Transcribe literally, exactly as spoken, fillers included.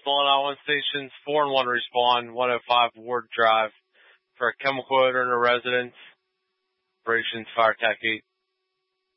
Mullen Island stations, four and one respawn, one oh five Ward Drive for a chemical odor in a residence. Operations Fire Tech eight